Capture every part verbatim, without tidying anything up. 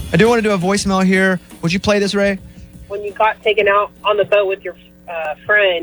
I do want to do a voicemail here. Would you play this, Ray? When you got taken out on the boat with your uh, friend,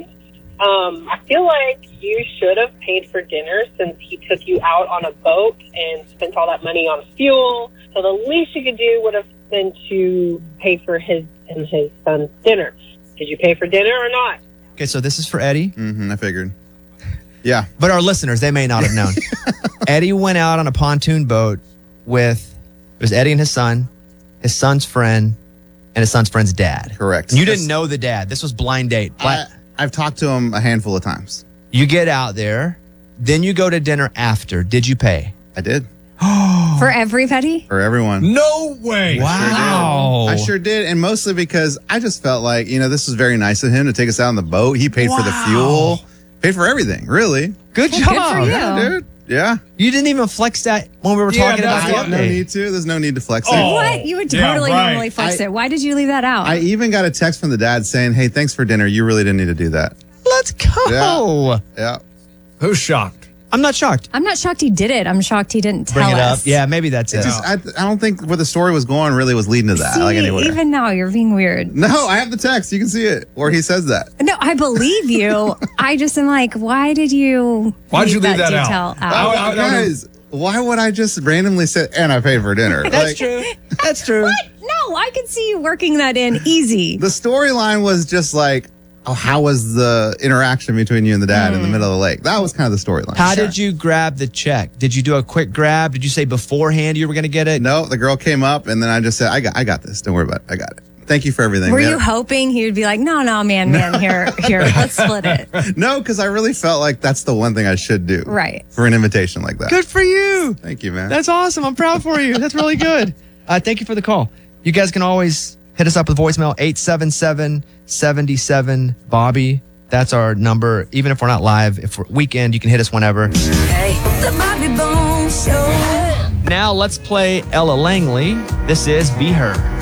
um, I feel like you should have paid for dinner since he took you out on a boat and spent all that money on fuel. So the least you could do would have been to pay for his and his son's dinner. Did you pay for dinner or not? Okay, so this is for Eddie. Mm-hmm, I figured. Yeah. But our listeners, they may not have known. Eddie went out on a pontoon boat with, it was Eddie and his son, his son's friend, and his son's friend's dad. Correct. And you didn't know the dad. This was blind date. Bla- I, I've talked to him a handful of times. You get out there, then you go to dinner after. Did you pay? I did. For everybody? For everyone. No way. Wow. I sure did. And mostly because I just felt like, you know, this was very nice of him to take us out on the boat. He paid wow. for the fuel, paid for everything, really. Good well, job. Good for you. Yeah, dude. Yeah. You didn't even flex that when we were Yeah, talking that's about what- the No update. need to. There's no need to flex Oh. it. What? You would Yeah, totally right. normally flex I- it. Why did you leave that out? I even got a text from the dad saying, hey, thanks for dinner. You really didn't need to do that. Let's go. Yeah. Yeah. Who's shocked? I'm not shocked. I'm not shocked he did it. I'm shocked he didn't tell Bring it us. up. Yeah, maybe that's it. It just, I, I don't think where the story was going really was leading to that. See, like anywhere. even now, you're being weird. No, I have the text. You can see it where he says that. No, I believe you. I just am like, why did you Why'd you leave that detail out? out? I- Oh, I- I- guys, why would I just randomly say, and I paid for dinner? That's Like, true. That's true. What? No, I could see you working that in easy. The storyline was just like, oh, how was the interaction between you and the dad in the middle of the lake? That was kind of the storyline. How did you grab the check? Did you do a quick grab? Did you say beforehand you were going to get it? No, the girl came up, and then I just said, I got, I got this. Don't worry about it. I got it. Thank you for everything. Were Yeah. you hoping he would be like, no, no, man, man, here, here, let's split it. No, because I really felt like that's the one thing I should do. Right. For an invitation like that. Good for you. Thank you, man. That's awesome. I'm proud for you. That's really good. Uh, thank you for the call. You guys can always hit us up with voicemail eight seven seven, seven seven, Bobby. That's our number. Even if we're not live, if we're weekend, you can hit us whenever. Hey, the Bobby Bones Show. Now let's play Ella Langley. This is Be Her.